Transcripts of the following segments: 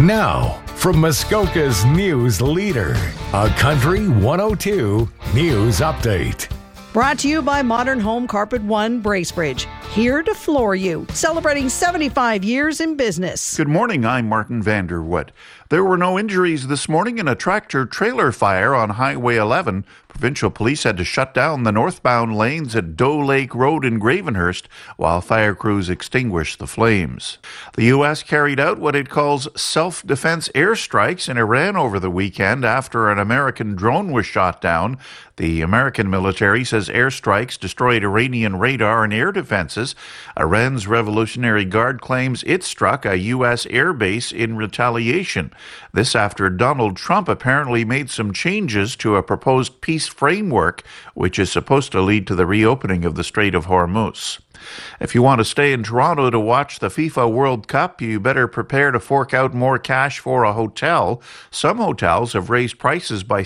Now, from Muskoka's news leader, a Country 102 News Update. Brought to you by Modern Home Carpet One, Bracebridge. Here to floor you, celebrating 75 years in business. Good morning, I'm Martin Vanderwood. There were no injuries this morning in a tractor-trailer fire on Highway 11. Provincial police had to shut down the northbound lanes at Doe Lake Road in Gravenhurst while fire crews extinguished the flames. The U.S. carried out what it calls self-defense airstrikes in Iran over the weekend after an American drone was shot down. The American military says airstrikes destroyed Iranian radar and air defenses. Iran's Revolutionary Guard claims it struck a U.S. airbase in retaliation. This after Donald Trump apparently made some changes to a proposed peace framework, which is supposed to lead to the reopening of the Strait of Hormuz. If you want to stay in Toronto to watch the FIFA World Cup, you better prepare to fork out more cash for a hotel. Some hotels have raised prices by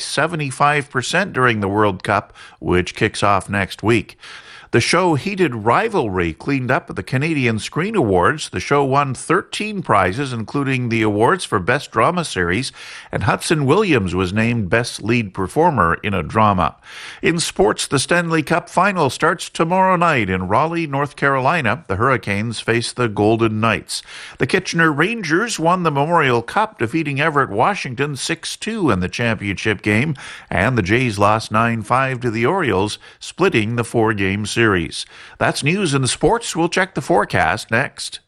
75% during the World Cup, which kicks off next week. The show Heated Rivalry cleaned up at the Canadian Screen Awards. The show won 13 prizes, including the awards for Best Drama Series, and Hudson Williams was named Best Lead Performer in a Drama. In sports, the Stanley Cup Final starts tomorrow night in Raleigh, North Carolina. The Hurricanes face the Golden Knights. The Kitchener Rangers won the Memorial Cup, defeating Everett, Washington 6-2 in the championship game, and the Jays lost 9-5 to the Orioles, splitting the four-game series. That's news in the sports. We'll check the forecast next.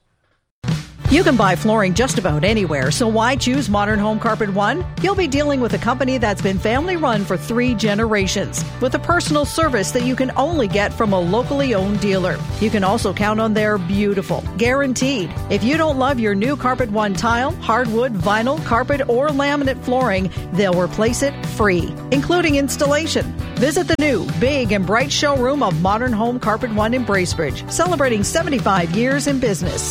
You can buy flooring just about anywhere, so why choose Modern Home Carpet One? You'll be dealing with a company that's been family-run for 3 generations, with a personal service that you can only get from a locally owned dealer. You can also count on their beautiful, guaranteed. If you don't love your new Carpet One tile, hardwood, vinyl, carpet, or laminate flooring, they'll replace it free, including installation. Visit the new, big, and bright showroom of Modern Home Carpet One in Bracebridge, celebrating 75 years in business.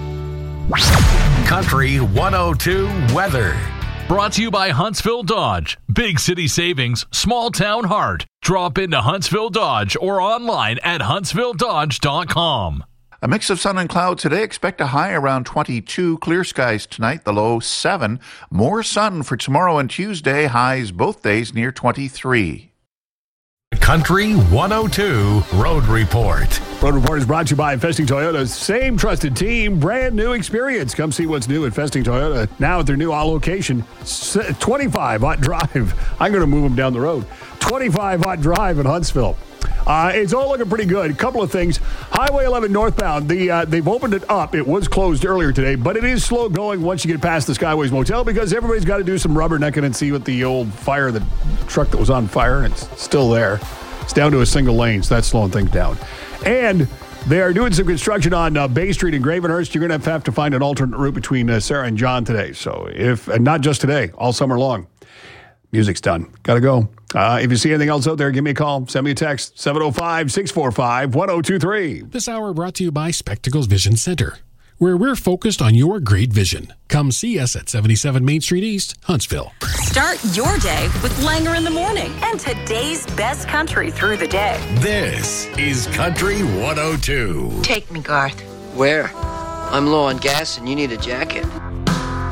Country 102 weather. Brought to you by Huntsville Dodge. Big city savings, small town heart. Drop into Huntsville Dodge or online at huntsvilledodge.com. A mix of sun and cloud today. Expect a high around 22. Clear skies tonight, the low 7. More sun for tomorrow and Tuesday. Highs both days near 23. Country 102 Road Report. Road Report is brought to you by Festing Toyota. Same trusted team, brand new experience. Come see what's new at Festing Toyota. Now at their new location, 25 Hot Drive. I'm going to move them down the road. 25 Hot Drive in Huntsville. It's all looking pretty good. A couple of things. Highway 11 northbound, they've opened it up. It was closed earlier today, but it is slow going once you get past the Skyways Motel because everybody's got to do some rubbernecking and see what the old fire, the truck that was on fire, and it's still there. It's down to a single lane, so that's slowing things down. And they are doing some construction on Bay Street in Gravenhurst. You're going to have to find an alternate route between Sarah and John today. So and not just today, all summer long. Music's done. Got to go. If you see anything else out there, give me a call. Send me a text, 705-645-1023. This hour brought to you by Spectacles Vision Center, where we're focused on your great vision. Come see us at 77 Main Street East, Huntsville. Start your day with Langer in the Morning and today's best country through the day. This is Country 102. Take me, Garth. Where? I'm low on gas and you need a jacket.